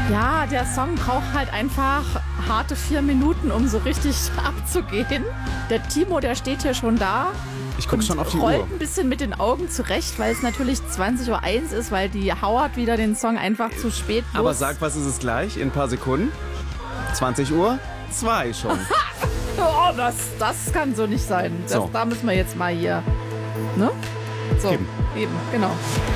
Ja, der Song braucht halt einfach harte 4 Minuten, um so richtig abzugehen. Der Timo, der steht hier schon da. Ich gucke schon auf die rollt Uhr. ein bisschen mit den Augen zurecht, weil es natürlich 20:01 Uhr ist, weil die Howard wieder den Song einfach zu spät los. Aber sag, was ist es gleich? In ein paar Sekunden? 20 Uhr? 2 schon. Oh, das kann so nicht sein. So. Da müssen wir jetzt mal hier. Ne? So, eben, genau.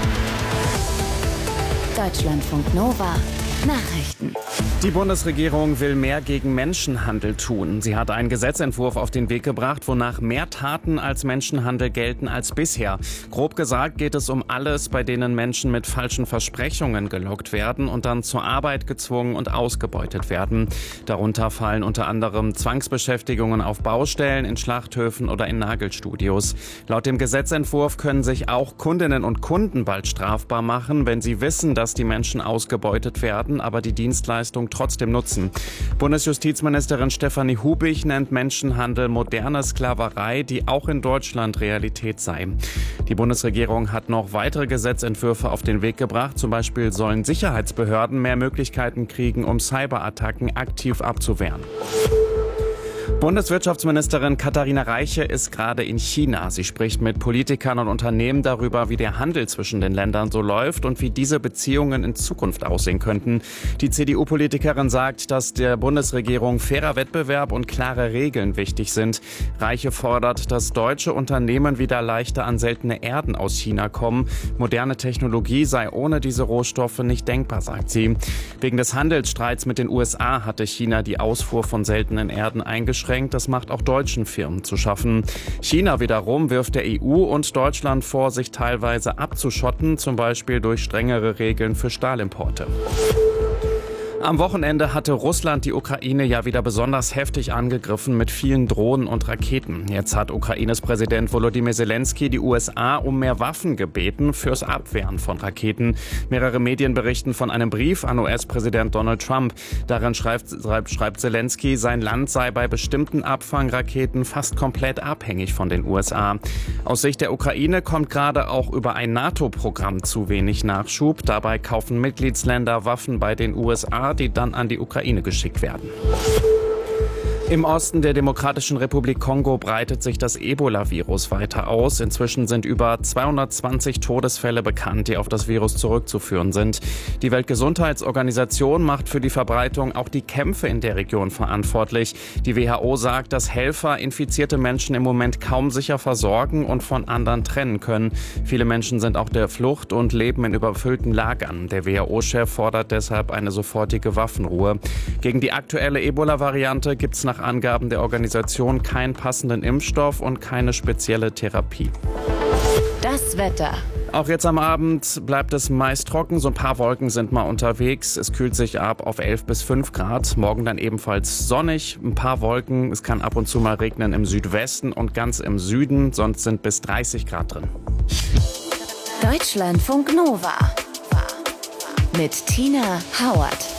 Deutschlandfunk Nova Nachrichten. Die Bundesregierung will mehr gegen Menschenhandel tun. Sie hat einen Gesetzentwurf auf den Weg gebracht, wonach mehr Taten als Menschenhandel gelten als bisher. Grob gesagt geht es um alles, bei denen Menschen mit falschen Versprechungen gelockt werden und dann zur Arbeit gezwungen und ausgebeutet werden. Darunter fallen unter anderem Zwangsbeschäftigungen auf Baustellen, in Schlachthöfen oder in Nagelstudios. Laut dem Gesetzentwurf können sich auch Kundinnen und Kunden bald strafbar machen, wenn sie wissen, dass die Menschen ausgebeutet werden, aber die Dienstleistung trotzdem nutzen. Bundesjustizministerin Stefanie Hubig nennt Menschenhandel moderne Sklaverei, die auch in Deutschland Realität sei. Die Bundesregierung hat noch weitere Gesetzentwürfe auf den Weg gebracht. Zum Beispiel sollen Sicherheitsbehörden mehr Möglichkeiten kriegen, um Cyberattacken aktiv abzuwehren. Bundeswirtschaftsministerin Katharina Reiche ist gerade in China. Sie spricht mit Politikern und Unternehmen darüber, wie der Handel zwischen den Ländern so läuft und wie diese Beziehungen in Zukunft aussehen könnten. Die CDU-Politikerin sagt, dass der Bundesregierung fairer Wettbewerb und klare Regeln wichtig sind. Reiche fordert, dass deutsche Unternehmen wieder leichter an seltene Erden aus China kommen. Moderne Technologie sei ohne diese Rohstoffe nicht denkbar, sagt sie. Wegen des Handelsstreits mit den USA hatte China die Ausfuhr von seltenen Erden eingeschränkt. Das macht auch deutschen Firmen zu schaffen. China wiederum wirft der EU und Deutschland vor, sich teilweise abzuschotten, zum Beispiel durch strengere Regeln für Stahlimporte. Am Wochenende hatte Russland die Ukraine ja wieder besonders heftig angegriffen mit vielen Drohnen und Raketen. Jetzt hat Ukraines Präsident Volodymyr Zelensky die USA um mehr Waffen gebeten fürs Abwehren von Raketen. Mehrere Medien berichten von einem Brief an US-Präsident Donald Trump. Darin schreibt Zelensky, sein Land sei bei bestimmten Abfangraketen fast komplett abhängig von den USA. Aus Sicht der Ukraine kommt gerade auch über ein NATO-Programm zu wenig Nachschub. Dabei kaufen Mitgliedsländer Waffen bei den USA, die dann an die Ukraine geschickt werden. Im Osten der Demokratischen Republik Kongo breitet sich das Ebola-Virus weiter aus. Inzwischen sind über 220 Todesfälle bekannt, die auf das Virus zurückzuführen sind. Die Weltgesundheitsorganisation macht für die Verbreitung auch die Kämpfe in der Region verantwortlich. Die WHO sagt, dass Helfer infizierte Menschen im Moment kaum sicher versorgen und von anderen trennen können. Viele Menschen sind auf der Flucht und leben in überfüllten Lagern. Der WHO-Chef fordert deshalb eine sofortige Waffenruhe. Gegen die aktuelle Ebola-Variante gibt es nach Angaben der Organisation keinen passenden Impfstoff und keine spezielle Therapie. Das Wetter. Auch jetzt am Abend bleibt es meist trocken, so ein paar Wolken sind mal unterwegs. Es kühlt sich ab auf 11 bis 5 Grad. Morgen dann ebenfalls sonnig, ein paar Wolken. Es kann ab und zu mal regnen im Südwesten und ganz im Süden, sonst sind bis 30 Grad drin. Deutschlandfunk Nova mit Tina Howard.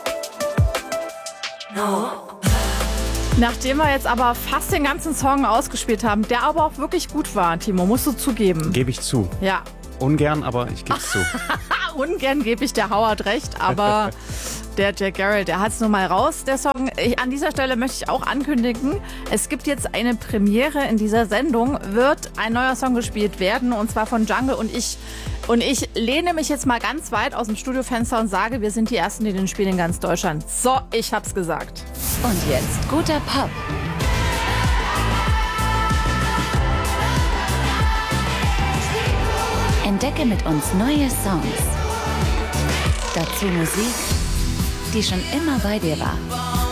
Nachdem wir jetzt aber fast den ganzen Song ausgespielt haben, der aber auch wirklich gut war, Timo, musst du zugeben. Gebe ich zu. Ja. Ungern, aber ich gebe es zu. Ungern gebe ich der Howard recht, aber der Jack Garrett, der hat es nun mal raus, der Song. An dieser Stelle möchte ich auch ankündigen, es gibt jetzt eine Premiere in dieser Sendung, wird ein neuer Song gespielt werden, und zwar von Jungle und ich. Und ich lehne mich jetzt mal ganz weit aus dem Studiofenster und sage, wir sind die Ersten, die den spielen in ganz Deutschland. So, ich hab's gesagt. Und jetzt guter Pop. Entdecke mit uns neue Songs. Dazu Musik, die schon immer bei dir war.